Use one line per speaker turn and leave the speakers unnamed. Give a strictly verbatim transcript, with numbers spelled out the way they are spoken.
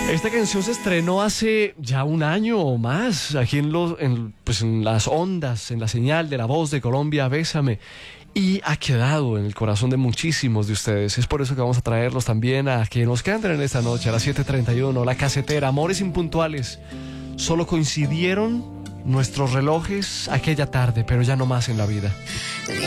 Esta canción se estrenó hace ya un año o más aquí en, los, en, pues en las ondas, en la señal de La Voz de Colombia, Bésame, y ha quedado en el corazón de muchísimos de ustedes. Es por eso que vamos a traerlos también a que nos canten en esta noche a las siete treinta y uno, La Casetera, Amores Impuntuales. Solo coincidieron nuestros relojes aquella tarde, pero ya no más en la vida.